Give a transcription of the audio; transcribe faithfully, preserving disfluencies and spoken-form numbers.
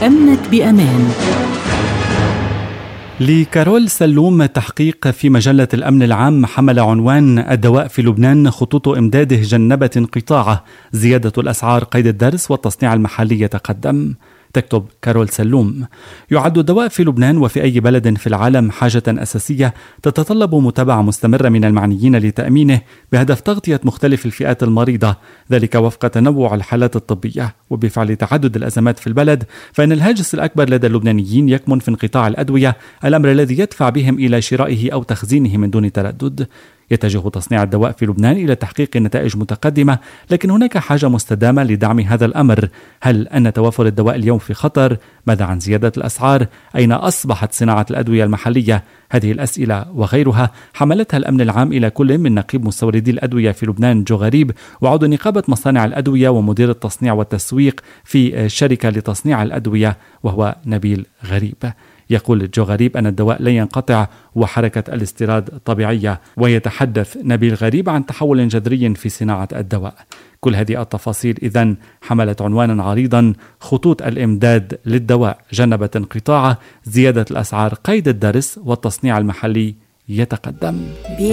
أمنت بأمان. لكارول سلوم تحقيق في مجلة الأمن العام حمل عنوان الدواء في لبنان خطوط إمداده جنبت انقطاعه، زيادة الأسعار قيد الدرس والتصنيع المحلي يتقدم. تكتب كارول سلوم: يعد الدواء في لبنان وفي أي بلد في العالم حاجة أساسية تتطلب متابعة مستمرة من المعنيين لتأمينه بهدف تغطية مختلف الفئات المريضة، ذلك وفق تنوع الحالات الطبية. وبفعل تعدد الأزمات في البلد فإن الهاجس الأكبر لدى اللبنانيين يكمن في انقطاع الأدوية، الأمر الذي يدفع بهم إلى شرائه أو تخزينه من دون تردد. يتجه تصنيع الدواء في لبنان إلى تحقيق نتائج متقدمة، لكن هناك حاجة مستدامة لدعم هذا الأمر. هل أن توافر الدواء اليوم في خطر؟ ماذا عن زيادة الأسعار؟ أين أصبحت صناعة الأدوية المحلية؟ هذه الأسئلة وغيرها حملتها الأمن العام إلى كل من نقيب مستوردي الأدوية في لبنان جو غريب، وعضو نقابة مصانع الأدوية ومدير التصنيع والتسويق في شركة لتصنيع الأدوية، وهو نبيل غريب. يقول جو غريب أن الدواء لا ينقطع وحركة الاستيراد طبيعية، ويتحدث نبيل غريب عن تحول جذري في صناعة الدواء. كل هذه التفاصيل إذن حملت عنوانا عريضا: خطوط الإمداد للدواء جنبت انقطاعه، زيادة الأسعار قيد الدرس والتصنيع المحلي يتقدم.